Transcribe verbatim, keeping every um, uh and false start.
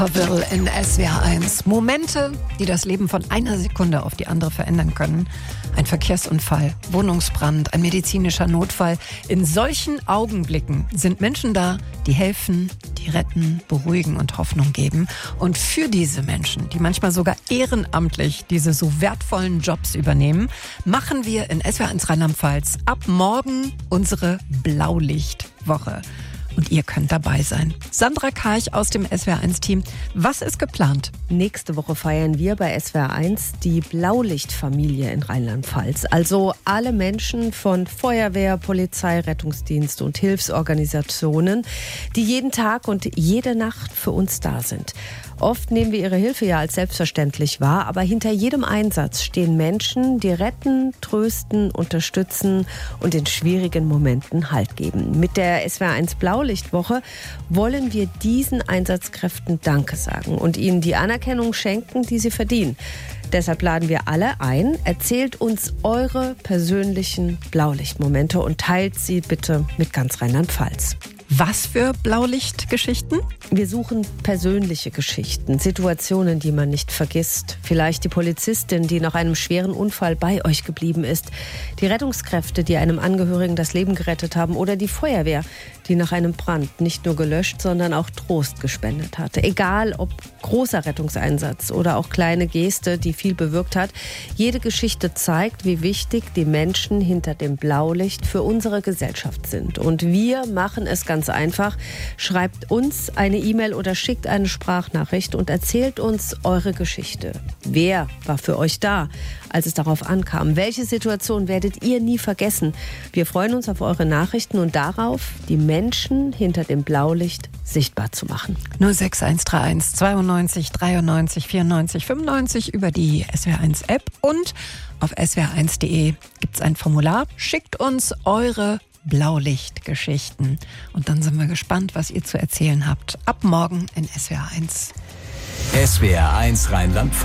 Will in S W R eins. Momente, die das Leben von einer Sekunde auf die andere verändern können. Ein Verkehrsunfall, Wohnungsbrand, ein medizinischer Notfall. In solchen Augenblicken sind Menschen da, die helfen, die retten, beruhigen und Hoffnung geben. Und für diese Menschen, die manchmal sogar ehrenamtlich diese so wertvollen Jobs übernehmen, machen wir in S W R eins Rheinland-Pfalz ab morgen unsere Blaulichtwoche. Und ihr könnt dabei sein. Sandra Karch aus dem S W R eins Team. Was ist geplant? Nächste Woche feiern wir bei S W R eins die Blaulichtfamilie in Rheinland-Pfalz. Also alle Menschen von Feuerwehr, Polizei, Rettungsdienst und Hilfsorganisationen, die jeden Tag und jede Nacht für uns da sind. Oft nehmen wir ihre Hilfe ja als selbstverständlich wahr, aber hinter jedem Einsatz stehen Menschen, die retten, trösten, unterstützen und in schwierigen Momenten Halt geben. Mit der S W R eins Blaulichtwoche wollen wir diesen Einsatzkräften Danke sagen und ihnen die Anerkennung schenken, die sie verdienen. Deshalb laden wir alle ein, erzählt uns eure persönlichen Blaulichtmomente und teilt sie bitte mit ganz Rheinland-Pfalz. Was für Blaulichtgeschichten? Wir suchen persönliche Geschichten, Situationen, die man nicht vergisst. Vielleicht die Polizistin, die nach einem schweren Unfall bei euch geblieben ist. Die Rettungskräfte, die einem Angehörigen das Leben gerettet haben. Oder die Feuerwehr, die nach einem Brand nicht nur gelöscht, sondern auch Trost gespendet hatte. Egal ob großer Rettungseinsatz oder auch kleine Geste, die viel bewirkt hat. Jede Geschichte zeigt, wie wichtig die Menschen hinter dem Blaulicht für unsere Gesellschaft sind. Und wir machen es ganz einfach. Schreibt uns eine E-Mail oder schickt eine Sprachnachricht und erzählt uns eure Geschichte. Wer war für euch da, als es darauf ankam? Welche Situation werdet ihr nie vergessen? Wir freuen uns auf eure Nachrichten und darauf, die Menschen hinter dem Blaulicht sichtbar zu machen. null sechs eins drei eins zweiundneunzig dreiundneunzig vierundneunzig fünfundneunzig über die S W R eins App und auf s w r eins punkt de gibt es ein Formular. Schickt uns eure Blaulichtgeschichten. Und dann sind wir gespannt, was ihr zu erzählen habt. Ab morgen in S W R eins. S W R eins Rheinland-Pfalz.